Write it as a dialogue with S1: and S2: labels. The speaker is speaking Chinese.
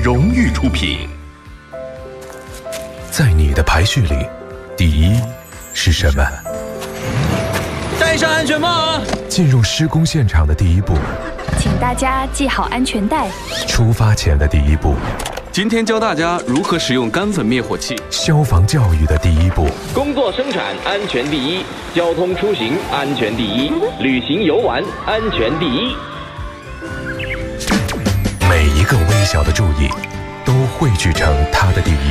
S1: 荣誉出品。
S2: 在你的排序里，第一是什么？
S3: 戴上安全帽啊！
S2: 进入施工现场的第一步，
S4: 请大家系好安全带。
S2: 出发前的第一步，
S3: 今天教大家如何使用干粉灭火器。
S2: 消防教育的第一步，
S5: 工作生产安全第一，交通出行安全第一，旅行游玩安全第一。
S2: 每一个微小的注意，都汇聚成它的第一。